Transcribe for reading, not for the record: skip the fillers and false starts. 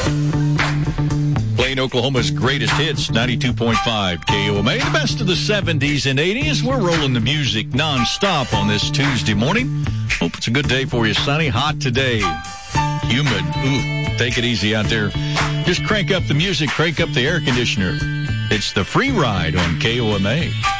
Playing Oklahoma's greatest hits, 92.5 KOMA. The best of the 70s and 80s. We're rolling the music nonstop on this Tuesday morning. Hope it's a good day for you. Sunny, hot today. Humid. Ooh, take it easy out there. Just crank up the music, crank up the air conditioner. It's the free ride on KOMA.